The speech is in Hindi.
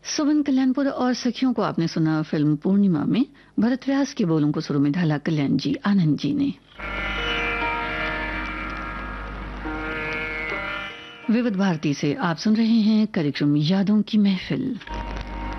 सुमन कल्याणपुर और सखियों को आपने सुना फिल्म पूर्णिमा में। भरत व्यास के बोलों को सुरों में ढाला कल्याण जी आनंद जी ने। विविध भारती से आप सुन रहे हैं कार्यक्रम यादों की महफिल।